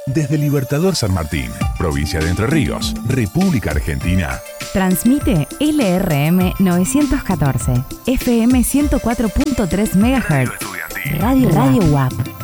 Desde Libertador San Martín, provincia de Entre Ríos, República Argentina. Transmite LRM 914, FM 104.3 MHz. Radio WAP.